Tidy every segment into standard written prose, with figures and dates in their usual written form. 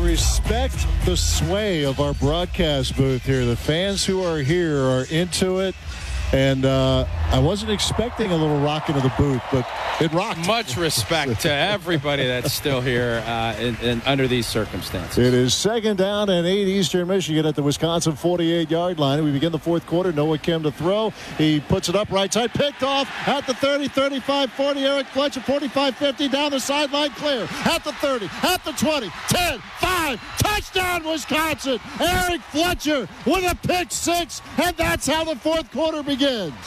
respect the sway of our broadcast booth here. The fans who are here are into it. And I wasn't expecting a little rock into the booth, but it rocked. Much respect to everybody that's still here and under these circumstances. It is 2nd down and 8, Eastern Michigan at the Wisconsin 48-yard line. We begin the fourth quarter. Noah Kim to throw. He puts it up right side, picked off at the 30, 35, 40. Eric Fletcher, 45, 50, down the sideline, clear. At the 30, at the 20, 10, 5, touchdown Wisconsin. Eric Fletcher with a pick six, and that's how the fourth quarter begins.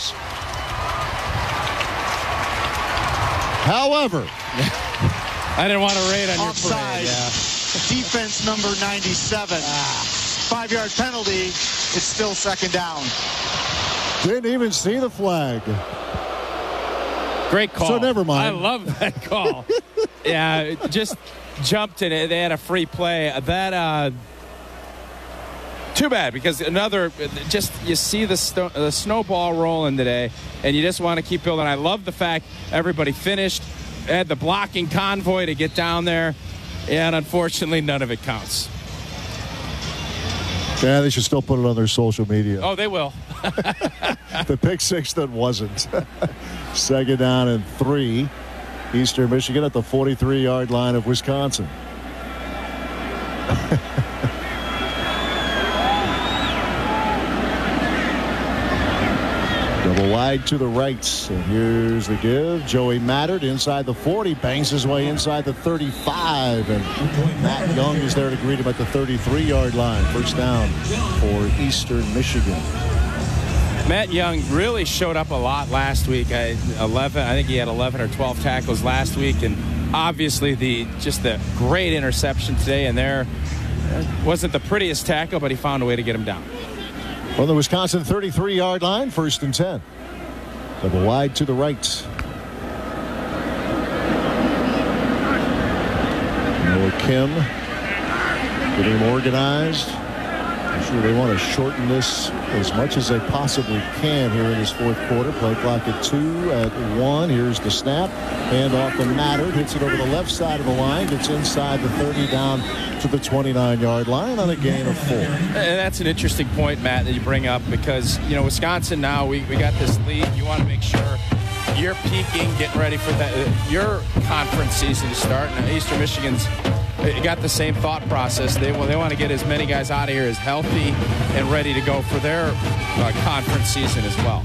However, I didn't want to raid on your offside. Defense number 97. 5-yard penalty. It's still 2nd down. didn't even see the flag. Great call. So never mind. I love that call. Yeah, just jumped in it. They had a free play. That too bad, because you see the snowball rolling today, and you just want to keep building. I love the fact everybody finished, had the blocking convoy to get down there, and unfortunately none of it counts. Yeah, they should still put it on their social media. Oh, they will. The pick six that wasn't. 2nd down and 3. Eastern Michigan at the 43-yard line of Wisconsin. Double wide to the right. And here's the give. Joey Mattert inside the 40. Bangs his way inside the 35. And Matt Young is there to greet him at the 33-yard line. First down for Eastern Michigan. Matt Young really showed up a lot last week. I think he had 11 or 12 tackles last week. And obviously the great interception today. And there wasn't the prettiest tackle, but he found a way to get him down. On the Wisconsin 33-yard line, 1st and 10. Double wide to the right. Noah Kim getting him organized. I'm sure they want to shorten this as much as they possibly can here in this fourth quarter. Play clock at 2, at 1. Here's the snap. Hand off to Mattert. Hits it over the left side of the line. Gets inside the 30 down to the 29-yard line on a gain of 4. And that's an interesting point, Matt, that you bring up, because, Wisconsin now, we got this lead. You want to make sure you're peaking, getting ready for your conference season to start. Now, Eastern Michigan's got the same thought process. They want to get as many guys out of here as healthy and ready to go for their conference season as well.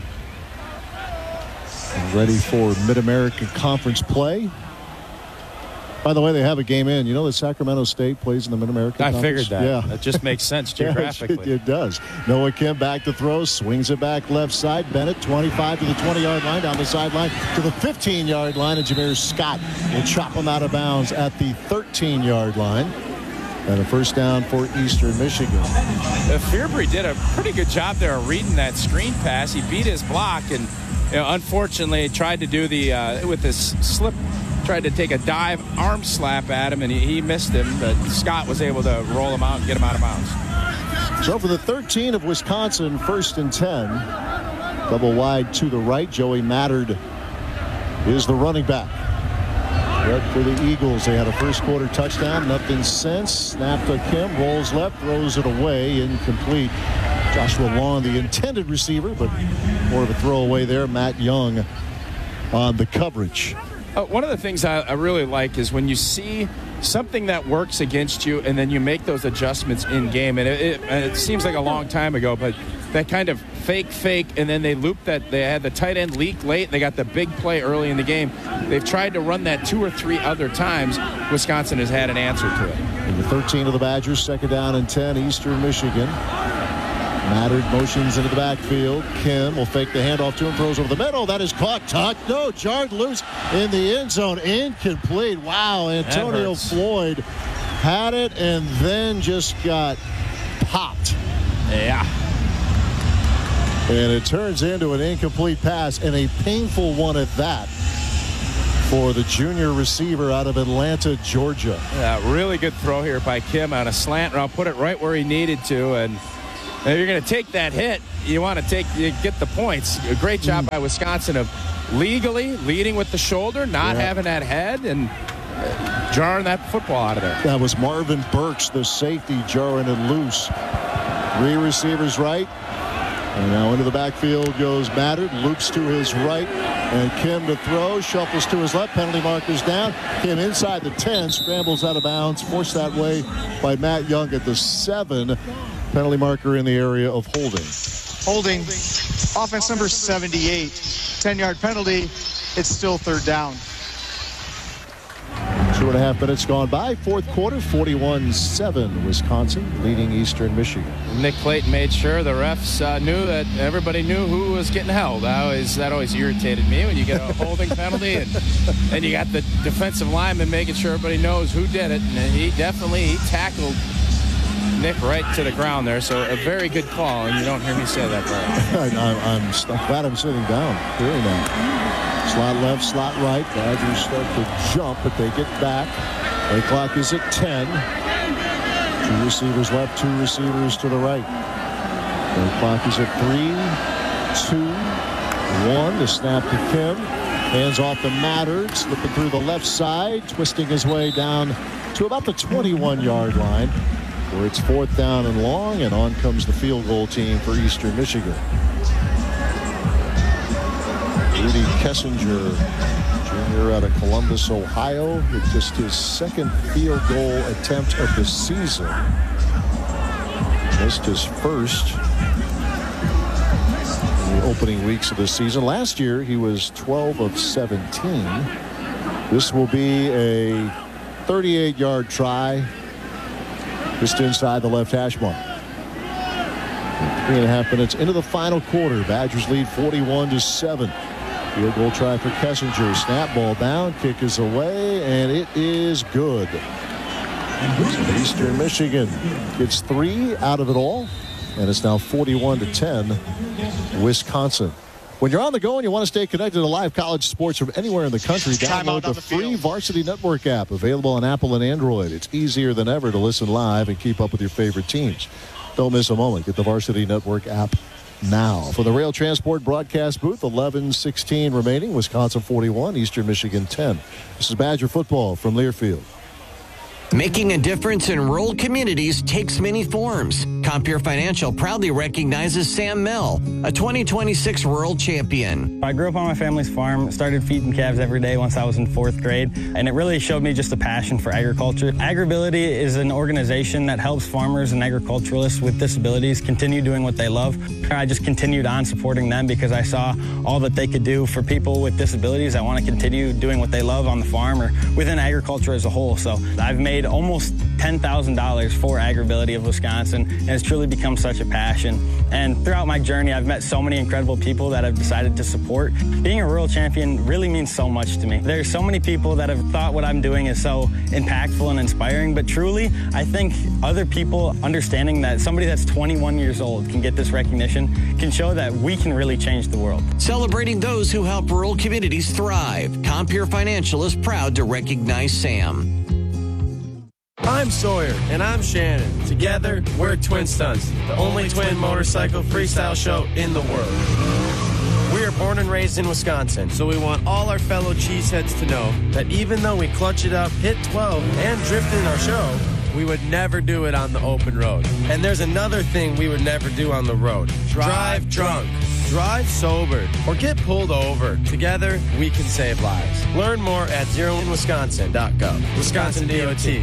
Ready for Mid-American Conference play. By the way, they have a game in. You know that Sacramento State plays in the Mid-American Conference? I figured that. Yeah. That just makes sense geographically. It does. Noah Kim back to throw. Swings it back left side. Bennett 25 to the 20-yard line. Down the sideline to the 15-yard line. And Jameer Scott will chop him out of bounds at the 13-yard line. And a first down for Eastern Michigan. Fearbury did a pretty good job there of reading that screen pass. He beat his block and unfortunately tried to do with this slip, tried to take a dive arm slap at him, and he missed him, but Scott was able to roll him out and get him out of bounds. So for the 13 of Wisconsin, 1st and 10. Double wide to the right. Joey Mattert is the running back. But for the Eagles, they had a first quarter touchdown. Nothing since. Snap to Kim. Rolls left. Throws it away. Incomplete. Joshua Long, the intended receiver, but more of a throwaway there. Matt Young on the coverage. One of the things I really like is when you see something that works against you and then you make those adjustments in game. And it seems like a long time ago, but that kind of fake, and then they looped that. They had the tight end leak late. They got the big play early in the game. They've tried to run that 2 or 3 other times. Wisconsin has had an answer to it. And the 13 of the Badgers, 2nd down and 10, Eastern Michigan. Mattert motions into the backfield. Kim will fake the handoff to him, throws over the middle. That is caught. Jarred loose in the end zone. Incomplete. Wow, Antonio Floyd had it and then just got popped. Yeah. And it turns into an incomplete pass, and a painful one at that, for the junior receiver out of Atlanta, Georgia. Yeah, really good throw here by Kim on a slant route. Put it right where he needed to, and if you're going to take that hit, you want to get the points. A great job by Wisconsin of legally leading with the shoulder, not having that head, and jarring that football out of there. That was Marvin Burks, the safety, jarring it loose. 3 receivers right. And now into the backfield goes Mattard. Loops to his right. And Kim to throw. Shuffles to his left. Penalty markers down. Kim inside the 10. Scrambles out of bounds. Forced that way by Matt Young at the 7. Penalty marker in the area of holding. Holding. Offense number 78. 10-yard penalty. It's still 3rd down. 2.5 minutes gone by. 4th quarter, 41-7. Wisconsin leading Eastern Michigan. Nick Clayton made sure the refs knew that everybody knew who was getting held. That always irritated me when you get a holding penalty and you got the defensive lineman making sure everybody knows who did it. And he tackled Nick right to the ground there. So a very good call, and you don't hear me say that very often. I'm glad I'm sitting down hearing that. Slot left, slot right. Badgers start to jump, but they get back. The clock is at 10. 2 receivers left, 2 receivers to the right. The clock is at 3, 2, 1. The snap to Kim. Hands off to Mattard, slipping through the left side, twisting his way down to about the 21-yard line, where it's 4th down and long, and on comes the field goal team for Eastern Michigan. Rudy Kessinger, junior out of Columbus, Ohio, with just his 2nd field goal attempt of the season. Missed his first in the opening weeks of the season. Last year, he was 12 of 17. This will be a 38-yard try just inside the left hash mark. 3.5 minutes into the final quarter. Badgers lead 41-7. Field goal try for Kessinger. Snap, ball down, kick is away, and it is good. So Eastern Michigan gets 3 out of it all, and it's now 41-10 Wisconsin. When you're on the go and you want to stay connected to live college sports from anywhere in the country, download the free Varsity Network app, available on Apple and Android. It's easier than ever to listen live and keep up with your favorite teams. Don't miss a moment. Get the Varsity Network app now. For the Rail Transport broadcast booth, 11:16 remaining. Wisconsin 41, Eastern Michigan 10. This is Badger football from Learfield. Making a difference in rural communities takes many forms. Compeer Financial proudly recognizes Sam Mell, a 2026 world champion. I grew up on my family's farm, started feeding calves every day once I was in 4th grade, and it really showed me just a passion for agriculture. AgriBility is an organization that helps farmers and agriculturalists with disabilities continue doing what they love. I just continued on supporting them because I saw all that they could do for people with disabilities. I want to continue doing what they love on the farm or within agriculture as a whole. So I've made almost $10,000 for AgriBility of Wisconsin, and it's truly become such a passion. And throughout my journey, I've met so many incredible people that I've decided to support. Being a rural champion really means so much to me. There's so many people that have thought what I'm doing is so impactful and inspiring, but truly, I think other people understanding that somebody that's 21 years old can get this recognition can show that we can really change the world. Celebrating those who help rural communities thrive, Compeer Financial is proud to recognize Sam. I'm Sawyer. And I'm Shannon. Together, we're Twin Stunts, the only twin motorcycle freestyle show in the world. We are born and raised in Wisconsin, so we want all our fellow cheeseheads to know that even though we clutch it up, hit 12, and drift in our show, we would never do it on the open road. And there's another thing we would never do on the road. Drive drunk. Drive sober or get pulled over. Together, we can save lives. Learn more at zeroinwisconsin.gov. Wisconsin DOT.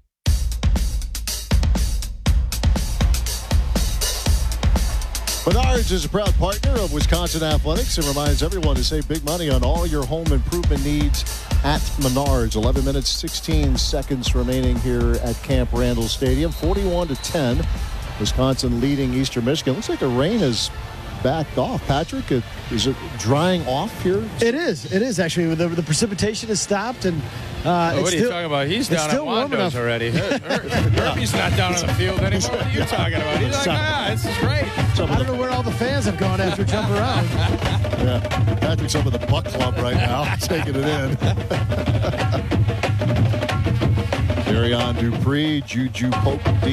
Menards is a proud partner of Wisconsin Athletics and reminds everyone to save big money on all your home improvement needs at Menards. 11 minutes, 16 seconds remaining here at Camp Randall Stadium. 41-10. Wisconsin leading Eastern Michigan. Looks like the rain has backed off. Patrick, is it drying off here? It is actually. The precipitation has stopped, and what are you talking about? He's down at Wando's already. Herbie's not down on the field anymore. What are you talking about? He's like, this is great. I don't know where all the fans have gone after jump around. Yeah, Patrick's up at the Buck Club right now, taking it in. Darion Dupree, Juju Pope.